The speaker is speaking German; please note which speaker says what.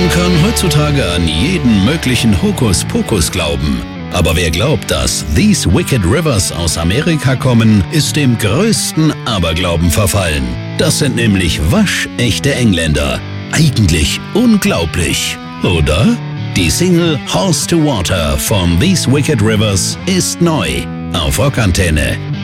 Speaker 1: Man kann heutzutage an jeden möglichen Hokuspokus glauben. Aber wer glaubt, dass These Wicked Rivers aus Amerika kommen, ist dem größten Aberglauben verfallen. Das sind nämlich waschechte Engländer. Eigentlich unglaublich, oder? Die Single Horse to Water von These Wicked Rivers ist neu auf Rockantenne.